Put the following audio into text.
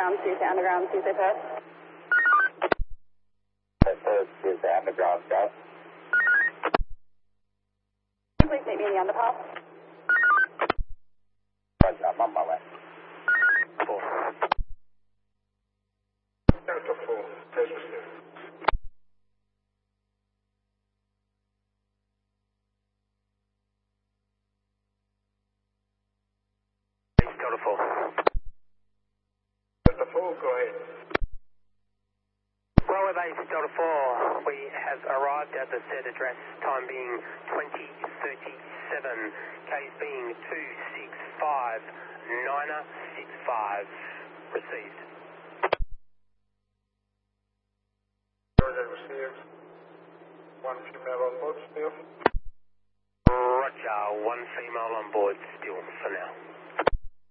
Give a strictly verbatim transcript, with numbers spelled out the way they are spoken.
ground Tuesday, underground Tuesday post. Post Tuesday, underground, go. Please meet me in the underpass. Roger, I'm on my way. Four. Delta four, test receive. Delta four. Delta four, go ahead. Railway Base Delta four, we have arrived at the said address, time being twenty thirty-seven, Ks being two six five nine six five, received. Roger, received. One female on board still. Roger, one female on board still for now.